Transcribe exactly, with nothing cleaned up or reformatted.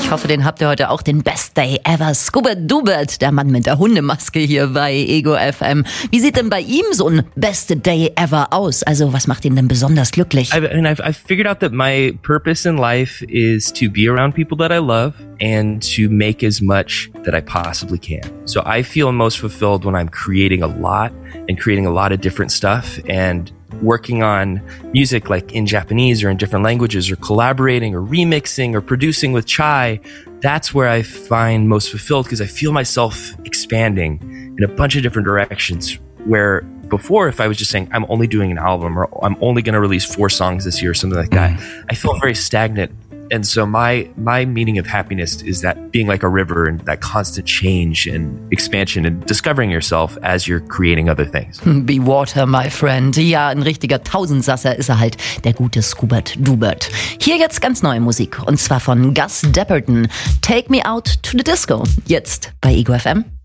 Ich hoffe, den habt ihr heute auch, den Best Day Ever. Scuba Dubert, der Mann mit der Hundemaske hier bei Ego F M. Wie sieht denn bei ihm so ein Best Day Ever aus? Also was macht ihn denn besonders glücklich? I mean, I've, I've figured out that my purpose in life is to be around people that I love and to make as much that I possibly can. So I feel most fulfilled when I'm creating a lot and creating a lot of different stuff and working on music like in Japanese or in different languages or collaborating or remixing or producing with Chai. That's where I find most fulfilled because I feel myself expanding in a bunch of different directions where before, if I was just saying I'm only doing an album or I'm only going to release four songs this year or something like that, I feel very stagnant. And so my my meaning of happiness is that being like a river and that constant change and expansion and discovering yourself as you're creating other things. Be water, my friend. Ja, ein richtiger Tausendsasser ist er halt, der gute Scuba Dubert. Hier jetzt ganz neue Musik und zwar von Gus Dapperton. Take Me Out to the Disco. Jetzt bei Ego F M.